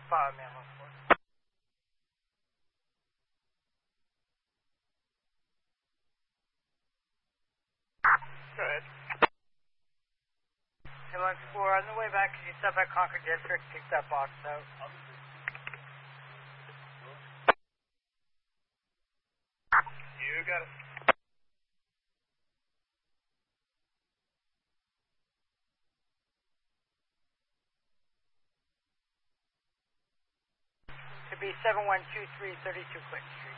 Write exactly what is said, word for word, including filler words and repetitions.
Five, man, one four. Go ahead. Hey, one four, on the way back, can you stop at Concord District, pick that box out? You got it. To be seven one two three thirty-two Clinton Street.